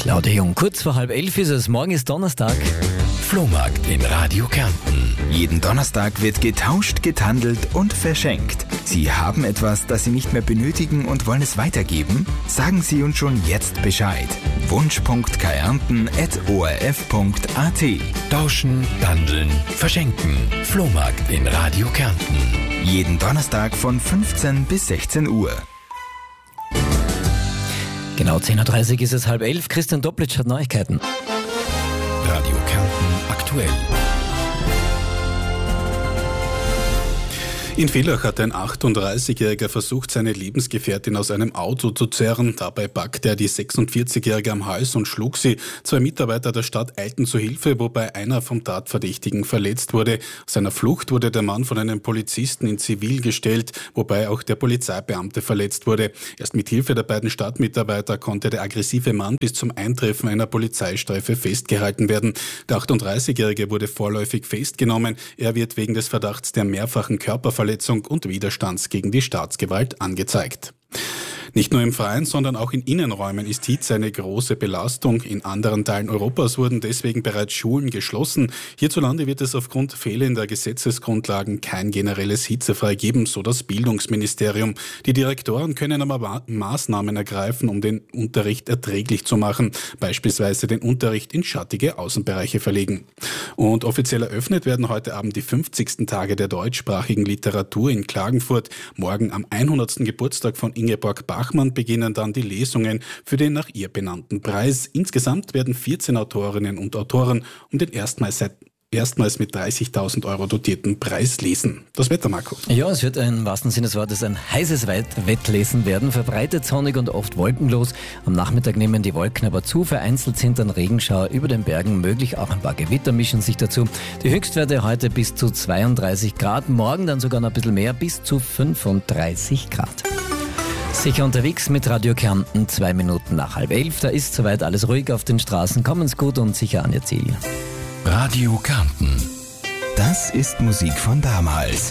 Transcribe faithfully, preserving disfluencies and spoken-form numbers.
Claudia Jung, kurz vor halb elf ist es. Morgen ist Donnerstag. Flohmarkt in Radio Kärnten. Jeden Donnerstag wird getauscht, gethandelt und verschenkt. Sie haben etwas, das Sie nicht mehr benötigen und wollen es weitergeben? Sagen Sie uns schon jetzt Bescheid. wunsch punkt kärnten at o r f punkt a t. Tauschen, handeln, verschenken. Flohmarkt in Radio Kärnten. Jeden Donnerstag von fünfzehn bis sechzehn Uhr. Genau zehn Uhr dreißig ist es halb elf. Christian Doplitsch hat Neuigkeiten. Radio Kärnten aktuell. In Villach hat ein achtunddreißigjähriger versucht, seine Lebensgefährtin aus einem Auto zu zerren. Dabei packte er die sechsundvierzigjährige am Hals und schlug sie. Zwei Mitarbeiter der Stadt eilten zu Hilfe, wobei einer vom Tatverdächtigen verletzt wurde. Aus seiner Flucht wurde der Mann von einem Polizisten in Zivil gestellt, wobei auch der Polizeibeamte verletzt wurde. Erst mit Hilfe der beiden Stadtmitarbeiter konnte der aggressive Mann bis zum Eintreffen einer Polizeistreife festgehalten werden. Der achtunddreißigjährige wurde vorläufig festgenommen. Er wird wegen des Verdachts der mehrfachen Körperverletzung und Widerstands gegen die Staatsgewalt angezeigt. Nicht nur im Freien, sondern auch in Innenräumen ist Hitze eine große Belastung. In anderen Teilen Europas wurden deswegen bereits Schulen geschlossen. Hierzulande wird es aufgrund fehlender Gesetzesgrundlagen kein generelles Hitzefrei geben, so das Bildungsministerium. Die Direktoren können aber Maßnahmen ergreifen, um den Unterricht erträglich zu machen, beispielsweise den Unterricht in schattige Außenbereiche verlegen. Und offiziell eröffnet werden heute Abend die fünfzigsten Tage der deutschsprachigen Literatur in Klagenfurt. Morgen am hundertsten Geburtstag von Ingeborg Bachmann beginnen dann die Lesungen für den nach ihr benannten Preis. Insgesamt werden vierzehn Autorinnen und Autoren um den erstmals seit erstmals mit dreißigtausend Euro dotierten Preis lesen. Das Wetter, Marco. Ja, es wird im wahrsten Sinne des Wortes ein heißes Wettlesen werden. Verbreitet sonnig und oft wolkenlos. Am Nachmittag nehmen die Wolken aber zu. Vereinzelt sind dann Regenschauer über den Bergen möglich. Auch ein paar Gewitter mischen sich dazu. Die Höchstwerte heute bis zu zweiunddreißig Grad. Morgen dann sogar noch ein bisschen mehr, bis zu fünfunddreißig Grad. Sicher unterwegs mit Radio Kärnten, zwei Minuten nach halb elf. Da ist soweit alles ruhig auf den Straßen. Kommen's gut und sicher an Ihr Ziel. Radio Kärnten. Das ist Musik von damals.